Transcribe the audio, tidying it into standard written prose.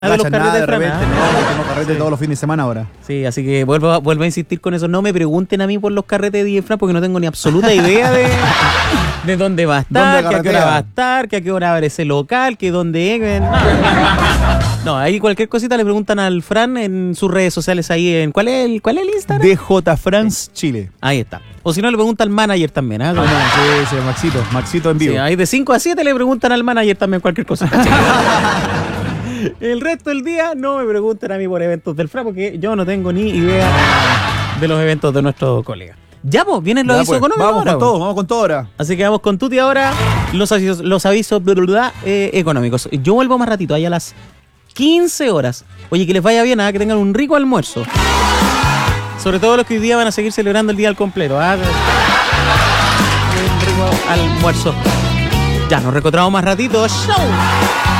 de los carretes de Fran. No, tengo carrete todos los fines de semana ahora. Sí, así que vuelvo a insistir con eso. No me pregunten a mí por los carretes de DJ Fran porque no tengo ni absoluta idea de dónde va a estar, que a qué hora va a estar, que a qué hora abre ese local, que dónde es. No, ahí cualquier cosita le preguntan al Fran en sus redes sociales ahí en ¿cuál es el Instagram? DJ France Chile. Ahí está. O si no le preguntan al manager también, ¿ah? Sí, Maxito en vivo. Sí, ahí de 5 a 7 le preguntan al manager también cualquier cosa. El resto del día no me pregunten a mí por eventos del Fran porque yo no tengo ni idea de los eventos de nuestro colega. Ya, pues, vienen los avisos económicos. Vamos con todo ahora. Así que vamos con Tuti ahora. Los avisos económicos. Yo vuelvo más ratito, ahí a las 15 horas. Oye, que les vaya bien, que tengan un rico almuerzo. Sobre todo los que hoy día van a seguir celebrando el día al completo. Un rico almuerzo. Ya, nos reencontramos más ratito. ¡Show!